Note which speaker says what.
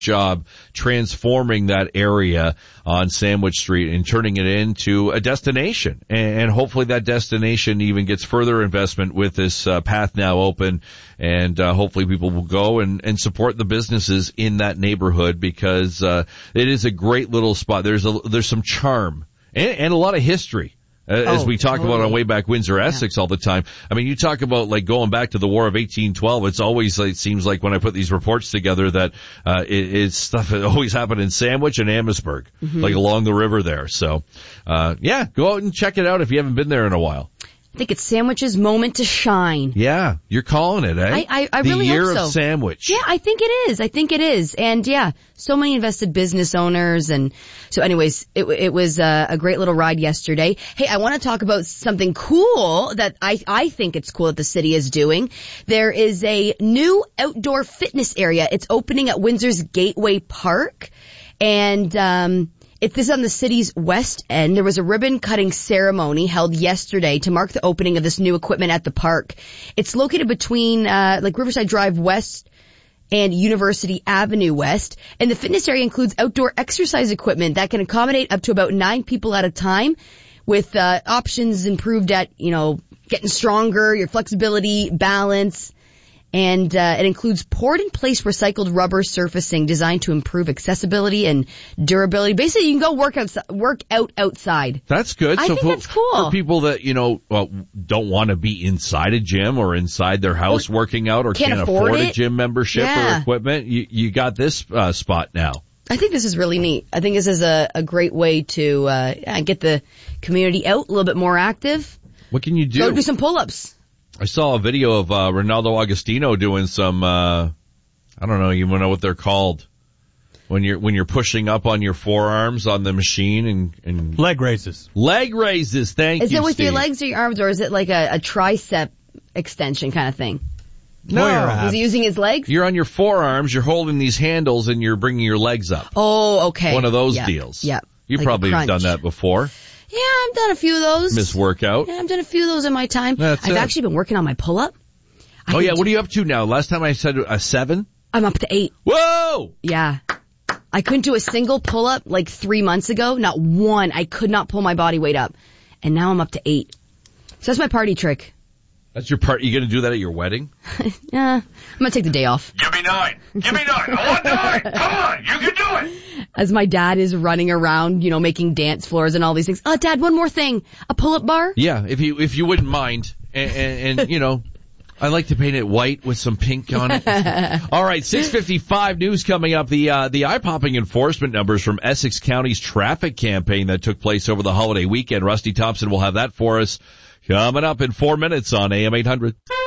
Speaker 1: job transforming that area on Sandwich Street and turning it into a destination. And hopefully that destination even gets further investment with this path now open. And hopefully people will go and support the businesses in that neighborhood, because it is a great little spot. There's some charm and a lot of history. As we talk about on Way Back Windsor, Essex all the time. I mean, you talk about like going back to the War of 1812. It's always, it seems like when I put these reports together that, it's stuff that always happened in Sandwich and Amherstburg, like along the river there. So, yeah, go out and check it out if you haven't been there in a while.
Speaker 2: I think it's Sandwich's moment to shine.
Speaker 1: Yeah, you're calling it, eh?
Speaker 2: I really hope so.
Speaker 1: The year of Sandwich.
Speaker 2: Yeah, I think it is. And yeah, so many invested business owners. And so anyways, it was a great little ride yesterday. Hey, I want to talk about something cool that I think it's cool that the city is doing. There is a new outdoor fitness area. It's opening at Windsor's Gateway Park. And, this is on the city's west end. There was a ribbon cutting ceremony held yesterday to mark the opening of this new equipment at the park. It's located between, Riverside Drive West and University Avenue West. And the fitness area includes outdoor exercise equipment that can accommodate up to about 9 people at a time, with, options improved at, getting stronger, your flexibility, balance. And it includes poured-in-place recycled rubber surfacing designed to improve accessibility and durability. Basically, you can go work out outside.
Speaker 1: That's good.
Speaker 2: I think that's cool.
Speaker 1: For people that, don't want to be inside a gym or inside their house working out, or can't afford a gym membership or equipment, you got this spot now.
Speaker 2: I think this is really neat. I think this is a great way to get the community out a little bit more active.
Speaker 1: What can you do?
Speaker 2: Go do some pull-ups. I
Speaker 1: saw a video of Ronaldo Agostino doing some I don't know, you know what they're called when you're pushing up on your forearms on the machine and
Speaker 3: leg raises.
Speaker 1: Leg raises, thank you.
Speaker 2: Is it with
Speaker 1: Steve.
Speaker 2: your legs or your arms, or is it like a tricep extension kind of thing?
Speaker 1: No.
Speaker 2: Is he using his legs?
Speaker 1: You're on your forearms, you're holding these handles, and you're bringing your legs up.
Speaker 2: Oh, okay.
Speaker 1: One of those deals.
Speaker 2: Yeah.
Speaker 1: You
Speaker 2: like
Speaker 1: probably have done that before.
Speaker 2: Yeah, I've done a few of those.
Speaker 1: Miss Workout.
Speaker 2: Yeah, I've done a few of those in my time. I've actually been working on my pull-up.
Speaker 1: What are you up to now? Last time I said a 7?
Speaker 2: I'm up to 8.
Speaker 1: Whoa!
Speaker 2: Yeah. I couldn't do a single pull-up like 3 months ago. Not one. I could not pull my body weight up. And now I'm up to 8. So that's my party trick.
Speaker 1: That's your part. You going to do that at your wedding?
Speaker 2: Yeah. I'm going to take the day off.
Speaker 4: Give me 9. Give me 9. I want 9. Come on. You can do it.
Speaker 2: As my dad is running around, making dance floors and all these things. Oh, Dad, one more thing. A pull-up bar?
Speaker 1: Yeah, if you wouldn't mind. And I like to paint it white with some pink on it. All right, 6:55 news coming up. The eye-popping enforcement numbers from Essex County's traffic campaign that took place over the holiday weekend. Rusty Thompson will have that for us coming up in 4 minutes on AM 800.